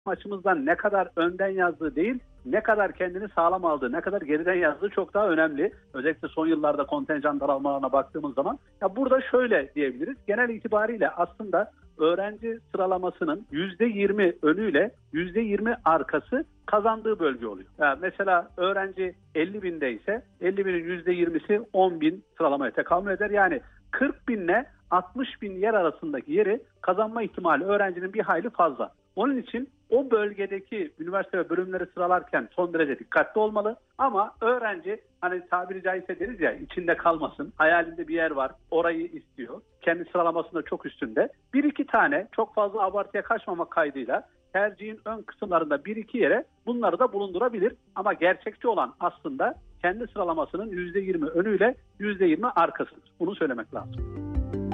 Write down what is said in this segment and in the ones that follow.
açımızdan ne kadar önden yazdığı değil, ne kadar kendini sağlam aldığı, ne kadar geriden yazdığı çok daha önemli. Özellikle son yıllarda kontenjan daralmalarına baktığımız zaman. Ya burada şöyle diyebiliriz. Genel itibariyle aslında öğrenci sıralamasının %20 önüyle %20 arkası kazandığı bölge oluyor. Yani mesela öğrenci 50 binde ise 50 binin %20'si 10 bin sıralamaya tekamül eder. Yani 40 binle 60 bin yer arasındaki yeri kazanma ihtimali öğrencinin bir hayli fazla. Onun için o bölgedeki üniversite ve bölümleri sıralarken son derece dikkatli olmalı. Ama öğrenci hani tabiri caizse deriz ya içinde kalmasın. Hayalinde bir yer var, orayı istiyor. Kendi sıralamasında çok üstünde. Bir iki tane çok fazla abartıya kaçmamak kaydıyla tercihin ön kısımlarında bir iki yere bunları da bulundurabilir. Ama gerçekçi olan aslında kendi sıralamasının %20 önüyle %20 arkasıdır. Bunu söylemek lazım.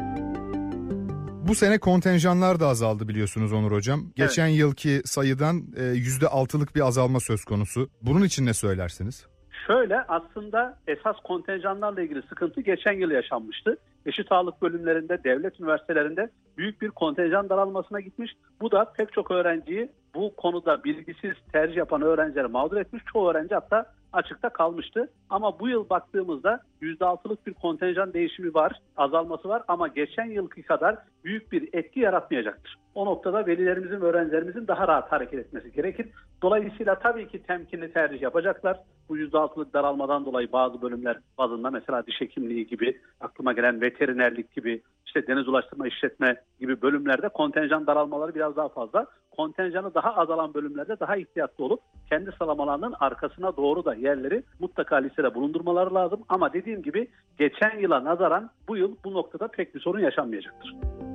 Bu sene kontenjanlar da azaldı biliyorsunuz Onur Hocam. Evet. Geçen yılki sayıdan %6'lık bir azalma söz konusu. Bunun için ne söylersiniz? Şöyle aslında esas kontenjanlarla ilgili sıkıntı geçen yıl yaşanmıştı. Eşit ağırlık bölümlerinde, devlet üniversitelerinde büyük bir kontenjan daralmasına gitmiş. Bu da pek çok öğrenciyi bu konuda bilgisiz tercih yapan öğrencileri mağdur etmiş. Çoğu öğrenci hatta açıkta kalmıştı. Ama bu yıl baktığımızda %6'lık bir kontenjan değişimi var, azalması var ama geçen yılki kadar büyük bir etki yaratmayacaktır. O noktada velilerimizin ve öğrencilerimizin daha rahat hareket etmesi gerekir. Dolayısıyla tabii ki temkinli tercih yapacaklar. Bu %6'lık daralmadan dolayı bazı bölümler bazında mesela diş hekimliği gibi, aklıma gelen veterinerlik gibi, işte deniz ulaştırma işletme gibi bölümlerde kontenjan daralmaları biraz daha fazla. Kontenjanı daha azalan bölümlerde daha ihtiyatlı olup kendi sıralamalarının arkasına doğru da yerleri mutlaka listede bulundurmaları lazım. Ama dediğim gibi geçen yıla nazaran bu yıl bu noktada pek bir sorun yaşanmayacaktır.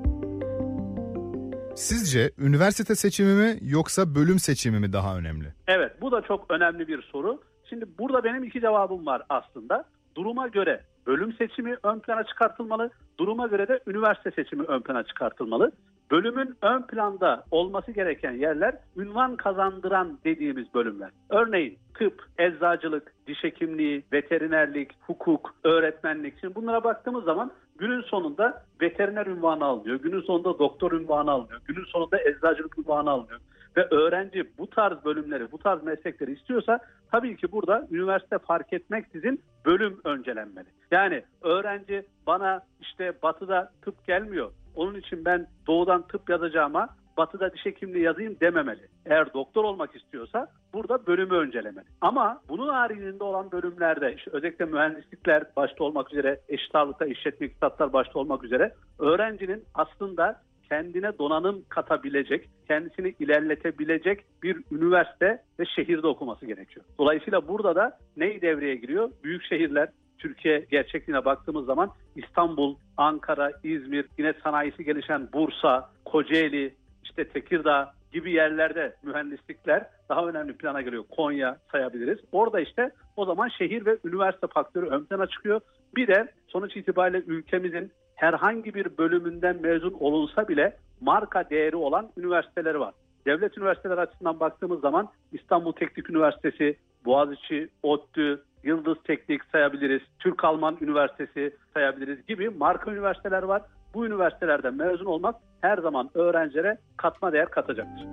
Sizce üniversite seçimi mi yoksa bölüm seçimi mi daha önemli? Evet, bu da çok önemli bir soru. Şimdi burada benim iki cevabım var aslında. Duruma göre bölüm seçimi ön plana çıkartılmalı, duruma göre de üniversite seçimi ön plana çıkartılmalı. Bölümün ön planda olması gereken yerler ünvan kazandıran dediğimiz bölümler. Örneğin tıp, eczacılık, diş hekimliği, veterinerlik, hukuk, öğretmenlik. Şimdi bunlara baktığımız zaman günün sonunda veteriner unvanı alınıyor, günün sonunda doktor unvanı alınıyor, günün sonunda eczacılık unvanı alınıyor. Ve öğrenci bu tarz bölümleri, bu tarz meslekleri istiyorsa tabii ki burada üniversite fark etmeksizin bölüm öncelenmeli. Yani öğrenci bana işte batıda tıp gelmiyor, onun için ben doğudan tıp yazacağıma batıda diş hekimliği yazayım dememeli. Eğer doktor olmak istiyorsa burada bölümü öncelemeli. Ama bunun haricinde olan bölümlerde işte özellikle mühendislikler başta olmak üzere, eşit ağırlıkta işletme iktisatlar başta olmak üzere öğrencinin aslında kendine donanım katabilecek, kendisini ilerletebilecek bir üniversite ve şehirde okuması gerekiyor. Dolayısıyla burada da ne devreye giriyor? Büyük şehirler, Türkiye gerçekliğine baktığımız zaman İstanbul, Ankara, İzmir, yine sanayisi gelişen Bursa, Kocaeli, işte Tekirdağ gibi yerlerde mühendislikler daha önemli plana geliyor. Konya sayabiliriz. Orada işte o zaman şehir ve üniversite faktörü ön plana çıkıyor. Bir de sonuç itibariyle ülkemizin herhangi bir bölümünden mezun olunsa bile marka değeri olan üniversiteleri var. Devlet üniversiteleri açısından baktığımız zaman İstanbul Teknik Üniversitesi, Boğaziçi, ODTÜ, Yıldız Teknik sayabiliriz, Türk-Alman Üniversitesi sayabiliriz gibi marka üniversiteler var. Bu üniversitelerden mezun olmak her zaman öğrencilere katma değer katacaktır.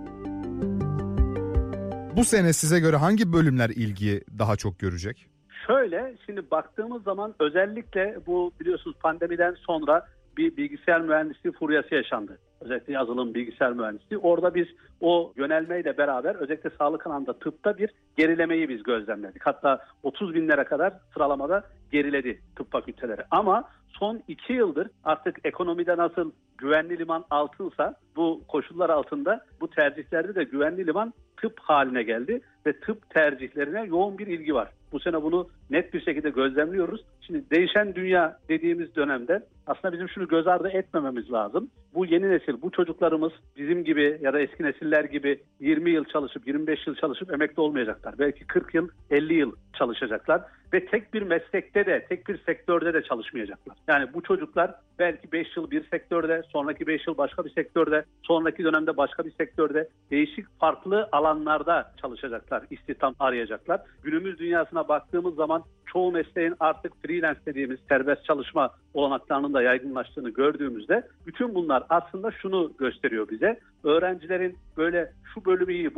Bu sene size göre hangi bölümler ilgi daha çok görecek? Şöyle, şimdi baktığımız zaman özellikle bu biliyorsunuz pandemiden sonra bir bilgisayar mühendisliği furyası yaşandı. Özellikle yazılım, bilgisayar mühendisliği. Orada biz o yönelmeyle beraber özellikle sağlık alanında tıpta bir gerilemeyi biz gözlemledik. Hatta 30 binlere kadar sıralamada geriledi tıp fakülteleri. Ama son 2 yıldır artık ekonomide nasıl güvenli liman altınsa bu koşullar altında bu tercihlerde de güvenli liman tıp haline geldi ve tıp tercihlerine yoğun bir ilgi var. Bu sene bunu net bir şekilde gözlemliyoruz. Şimdi değişen dünya dediğimiz dönemde aslında bizim şunu göz ardı etmememiz lazım. Bu yeni nesil, bu çocuklarımız bizim gibi ya da eski nesiller gibi 20 yıl çalışıp 25 yıl çalışıp emekli olmayacaklar. Belki 40 yıl, 50 yıl çalışacaklar ve tek bir meslekte de, tek bir sektörde de çalışmayacaklar. Yani bu çocuklar belki 5 yıl bir sektörde, sonraki 5 yıl başka bir sektörde, sonraki dönemde başka bir sektörde, değişik farklı alanlarda çalışacaklar, istihdam arayacaklar. Günümüz dünyasına baktığımız zaman çoğu mesleğin artık freelance dediğimiz serbest çalışma olanaklarının da yaygınlaştığını gördüğümüzde bütün bunlar aslında şunu gösteriyor bize. Öğrencilerin böyle şu bölümü iyi,